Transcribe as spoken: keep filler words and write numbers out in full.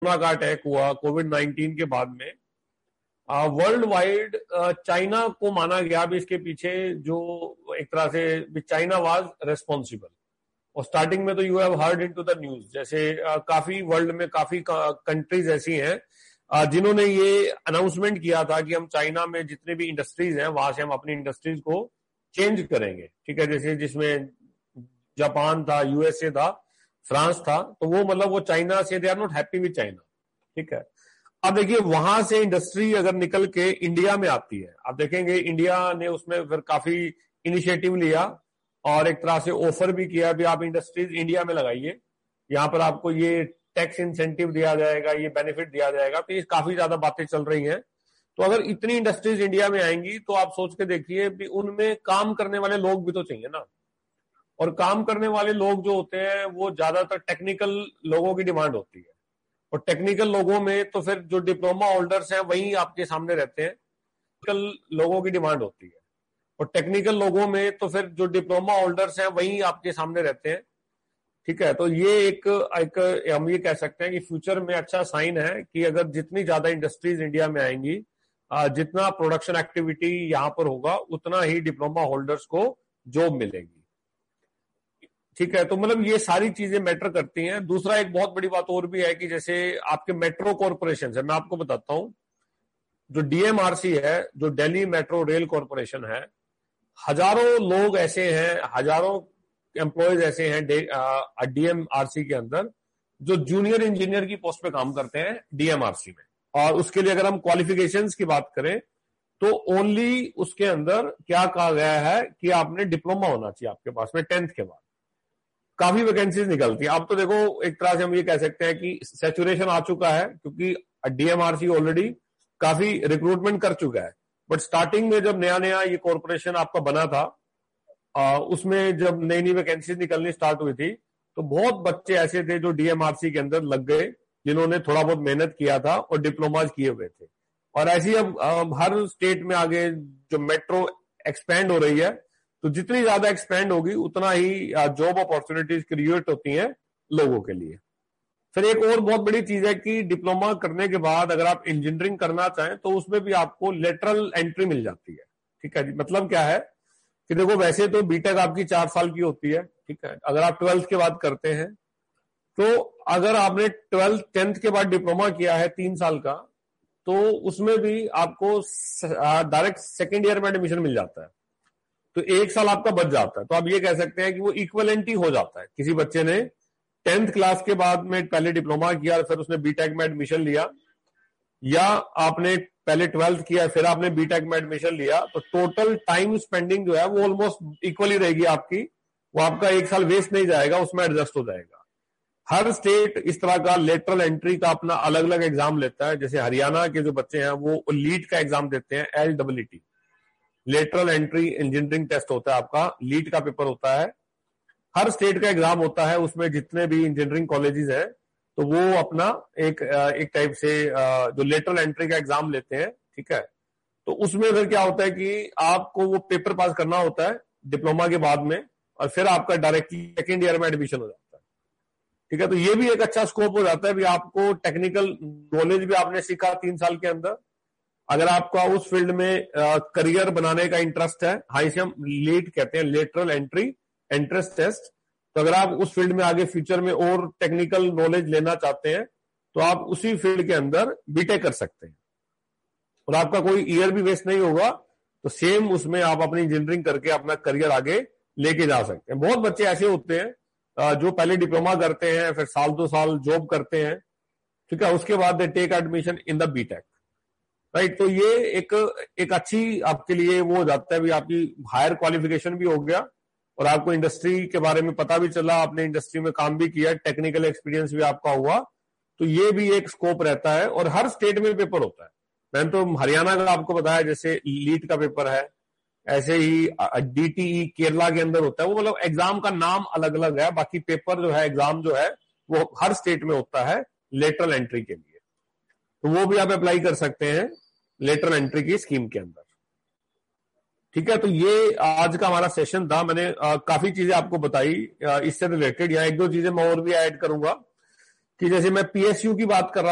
Corona का attack हुआ Covid nineteen के बाद में, वर्ल्ड वाइड चाइना को माना गया भी इसके पीछे, जो एक तरह से चाइना वाज रेस्पॉन्सिबल। और स्टार्टिंग में तो you have heard into the news, जैसे uh, काफी वर्ल्ड में काफी कंट्रीज ऐसी हैं uh, जिन्होंने ये अनाउंसमेंट किया था कि हम चाइना में जितने भी इंडस्ट्रीज हैं वहां से हम अपनी इंडस्ट्रीज को चेंज करेंगे, ठीक है। जैसे जिसमें जापान था, यूएसए था, फ्रांस था, तो वो मतलब वो चाइना से they are not happy with China, ठीक है। अब देखिए वहां से इंडस्ट्री अगर निकल के इंडिया में आती है, आप देखेंगे इंडिया ने उसमें फिर काफी इनिशिएटिव लिया और एक तरह से ऑफर भी किया भी आप इंडस्ट्रीज इंडिया में लगाइए, यहाँ पर आपको ये टैक्स इंसेंटिव दिया जाएगा, ये बेनिफिट दिया जाएगा। तो ये काफी ज्यादा बातें चल रही हैं। तो अगर इतनी इंडस्ट्रीज इंडिया में आएंगी तो आप सोच के देखिए भी उनमें काम करने वाले लोग भी तो चाहिए ना, और काम करने वाले लोग जो होते हैं वो ज्यादातर टेक्निकल लोगों की डिमांड होती है, और टेक्निकल लोगों में तो फिर जो डिप्लोमा होल्डर्स हैं वही आपके सामने रहते हैं। टेक्निकल लोगों की डिमांड होती है, और टेक्निकल लोगों में तो फिर जो डिप्लोमा होल्डर्स हैं वही आपके सामने रहते हैं, ठीक है। तो ये एक, एक हम ये कह सकते हैं कि फ्यूचर में अच्छा साइन है कि अगर जितनी ज्यादा इंडस्ट्रीज इंडिया में आएंगी, जितना प्रोडक्शन एक्टिविटी यहाँ पर होगा, उतना ही डिप्लोमा होल्डर्स को जॉब मिलेगी, ठीक है। तो मतलब ये सारी चीजें मैटर करती हैं। दूसरा एक बहुत बड़ी बात और भी है कि जैसे आपके मेट्रो कॉरपोरेशन है, मैं आपको बताता हूं, जो डीएमआरसी है, जो दिल्ली मेट्रो रेल कॉरपोरेशन है, हजारों लोग ऐसे हैं, हजारों एम्प्लॉयज ऐसे हैं डीएमआरसी के अंदर जो जूनियर इंजीनियर की पोस्ट पे काम करते हैं डीएमआरसी में। और उसके लिए अगर हम क्वालिफिकेशंस की बात करें तो ओनली उसके अंदर क्या कहा गया है कि आपने डिप्लोमा होना चाहिए आपके पास में टेंथ के बाद। काफी वैकेंसीज निकलती है। अब तो देखो एक तरह से हम ये कह सकते हैं कि सैचुरेशन आ चुका है, क्योंकि डीएमआरसी ऑलरेडी काफी रिक्रूटमेंट कर चुका है। बट स्टार्टिंग में जब नया नया ये कॉर्पोरेशन आपका बना था, आ, उसमें जब नई नई वैकेंसीज निकलनी स्टार्ट हुई थी, तो बहुत बच्चे ऐसे थे जो डीएमआरसी के अंदर लग गए, जिन्होंने थोड़ा बहुत मेहनत किया था और डिप्लोमाज किए हुए थे। और ऐसी अब हर स्टेट में आगे जो मेट्रो एक्सपैंड हो रही है, तो जितनी ज्यादा एक्सपैंड होगी उतना ही जॉब अपॉर्चुनिटीज क्रिएट होती हैं लोगों के लिए। फिर एक और बहुत बड़ी चीज है कि डिप्लोमा करने के बाद अगर आप इंजीनियरिंग करना चाहें तो उसमें भी आपको लेटरल एंट्री मिल जाती है, ठीक है जी। मतलब क्या है कि देखो वैसे तो बीटेक आपकी चार साल की होती है, ठीक है। अगर आप ट्वेल्थ के बाद करते हैं तो अगर आपने ट्वेल्थ टेंथ के बाद डिप्लोमा किया है तीन साल का, तो उसमें भी आपको डायरेक्ट सेकेंड ईयर में एडमिशन मिल जाता है। तो एक साल आपका बच जाता है। तो आप ये कह सकते हैं कि वो इक्विवेलेंट ही हो जाता है। किसी बच्चे ने टेंथ क्लास के बाद में पहले डिप्लोमा किया और फिर उसने बीटेक में एडमिशन लिया, या आपने पहले ट्वेल्थ किया फिर आपने बीटेक में एडमिशन लिया, तो टोटल टाइम स्पेंडिंग जो है वो ऑलमोस्ट इक्वली रहेगी आपकी। वो आपका एक साल वेस्ट नहीं जाएगा, उसमें एडजस्ट हो जाएगा। हर स्टेट इस तरह का लेटरल एंट्री का अपना अलग अलग एग्जाम लेता है। जैसे हरियाणा के जो बच्चे हैं वो लीट का एग्जाम देते हैं, L W T, lateral entry engineering test होता है आपका, लीट का पेपर होता है। हर स्टेट का एग्जाम होता है, उसमें जितने भी इंजीनियरिंग कॉलेजेस हैं तो वो अपना एक एक टाइप से जो लेटरल एंट्री का एग्जाम लेते हैं, ठीक है। तो उसमें फिर क्या होता है कि आपको वो पेपर पास करना होता है डिप्लोमा के बाद में, और फिर आपका डायरेक्टली सेकेंड ईयर में एडमिशन हो जाता है, ठीक है। तो ये भी एक अच्छा स्कोप हो जाता है भी आपको टेक्निकल नॉलेज भी आपने सीखा तीन साल के अंदर। अगर आपका उस फील्ड में करियर बनाने का इंटरेस्ट है, हाँ इसे हम लीट कहते हैं, लेटरल एंट्री एंट्रेंस टेस्ट। तो अगर आप उस फील्ड में आगे फ्यूचर में और टेक्निकल नॉलेज लेना चाहते हैं तो आप उसी फील्ड के अंदर बीटेक कर सकते हैं, और आपका कोई ईयर भी वेस्ट नहीं होगा। तो सेम उसमें आप अपनी इंजीनियरिंग करके अपना करियर आगे लेके जा सकते हैं। बहुत बच्चे ऐसे होते हैं जो पहले डिप्लोमा करते हैं, फिर साल दो साल जॉब करते हैं, ठीक है, उसके बाद they take admission in the BTech, right. तो ये एक एक अच्छी आपके लिए वो हो जाता है भी आपकी हायर क्वालिफिकेशन भी हो गया, और आपको इंडस्ट्री के बारे में पता भी चला, आपने इंडस्ट्री में काम भी किया, टेक्निकल एक्सपीरियंस भी आपका हुआ। तो ये भी एक स्कोप रहता है, और हर स्टेट में पेपर होता है। मैंने तो हरियाणा का आपको बताया जैसे लीट का पेपर है, ऐसे ही डीटीई केरला के अंदर होता है। वो मतलब एग्जाम का नाम अलग अलग है, बाकी पेपर जो है, एग्जाम जो है वो हर स्टेट में होता है लेटरल एंट्री के लिए। तो वो भी आप अप्लाई कर सकते हैं लेटरल एंट्री की स्कीम के अंदर, ठीक है। तो ये आज का हमारा सेशन था। मैंने आ, काफी चीजें आपको बताई आ, इससे रिलेटेड। यहाँ एक दो चीजें मैं और भी ऐड करूंगा कि जैसे मैं पीएसयू की बात कर रहा